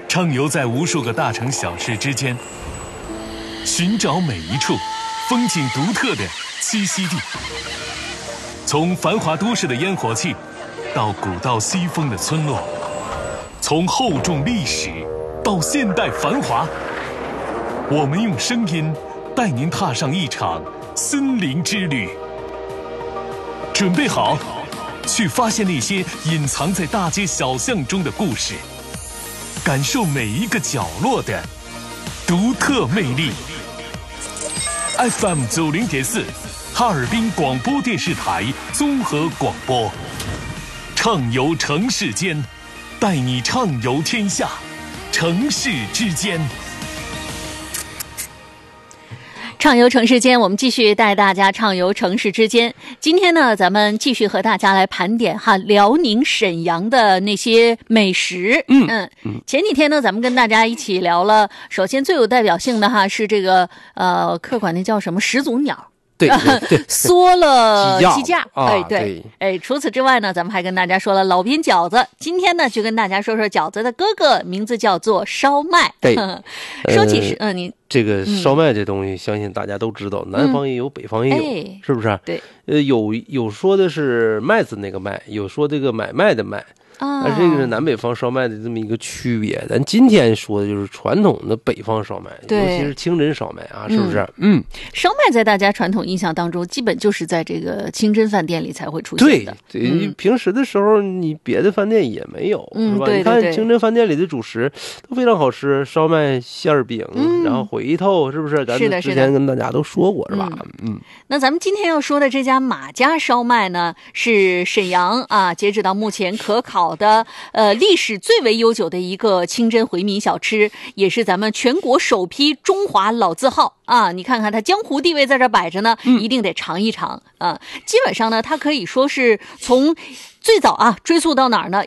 畅游在无数个大城小市之间，寻找每一处风景独特的栖息地。从繁华都市的烟火气，到古道西风的村落，从厚重历史到现代繁华，我们用声音带您踏上一场森林之旅。准备好，去发现那些隐藏在大街小巷中的故事，感受每一个角落的独特魅力。FM 90.4，哈尔滨广播电视台综合广播，畅游城市间，带你畅游天下，城市之间。 畅游城市间，我们继续带大家畅游城市之间。今天呢，咱们继续和大家来盘点辽宁沈阳的那些美食。前几天呢，咱们跟大家一起聊了，首先最有代表性的是这个客管那叫什么始祖鸟。 对， 缩了鸡架， 对， 除此之外呢，咱们还跟大家说了老边饺子。今天呢，就跟大家说说饺子的哥哥，名字叫做烧麦。 对， 说起是你这个烧麦这东西，相信大家都知道，南方也有，北方也有，是不是？ 对， 有说的是麦子那个麦，有说这个买卖的卖。这个是南北方烧麦的这么一个区别。咱今天说的就是传统的北方烧麦，尤其是清真烧麦啊，是不是？ 烧麦在大家传统印象当中，基本就是在这个清真饭店里才会出现的。 对，平时的时候你别的饭店也没有，是吧？ 对， 你看清真饭店里的主食都非常好吃，烧麦、馅儿饼，然后回头，是不是？咱之前跟大家都说过，是吧？ 那咱们今天要说的这家马家烧麦呢，是沈阳截止到目前可考的历史最为悠久的一个清真回民小吃，也是咱们全国首批中华老字号啊！你看看它江湖地位在这摆着呢，一定得尝一尝啊！基本上呢，它可以说是从最早追溯到哪儿呢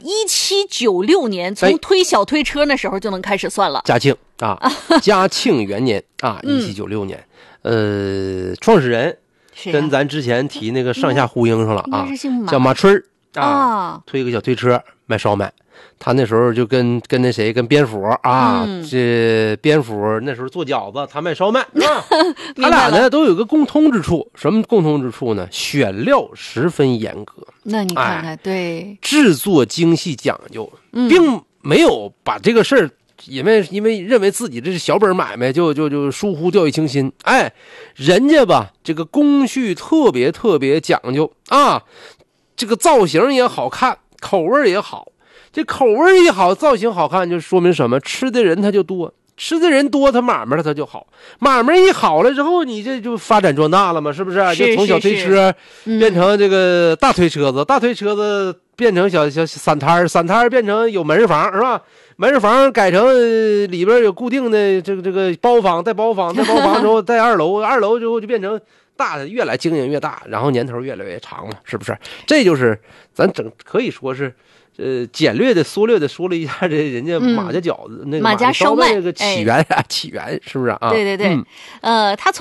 ？1796年，从推小推车那时候就能开始算了。 嘉庆元年1796年，创始人跟咱之前提那个上下呼应上了叫马春儿。推个小推车卖烧麦，他那时候就跟那谁跟边府这边府那时候做饺子，他卖烧麦他俩呢都有个共通之处，什么共通之处呢？选料十分严格。 那你看看，对， 制作精细讲究，并没有把这个事儿因为认为自己这是小本买卖就疏忽掉以轻心。人家吧这个工序特别讲究这个造型也好看，口味也好。这口味一好，造型好看，就说明什么？吃的人他就多，吃的人多，他买卖他就好。买卖一好了之后，你这就发展壮大了嘛，是不是？就从小推车变成这个大推车子，大推车子变成小散摊，散摊变成有门市房，是吧？门市房改成里边有固定的这个包房，带包房之后带二楼，二楼之后就变成大的，越来经营越大，然后年头越来越长了，是不是？这就是咱可以说是简略的缩略的说了一下这人家马家饺子那个马家烧麦这个起源是不是啊？ 对，他从